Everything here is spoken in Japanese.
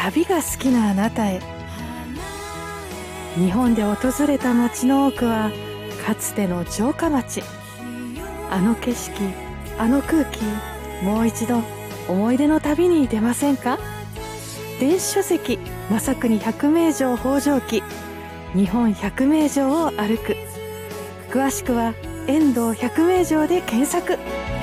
旅が好きなあなたへ。日本で訪れた街の多くはかつての城下町。あの景色、あの空気、もう一度思い出の旅に出ませんか？電子書籍正国百名城北条記、日本百名城を歩く。詳しくは遠藤百名城で検索。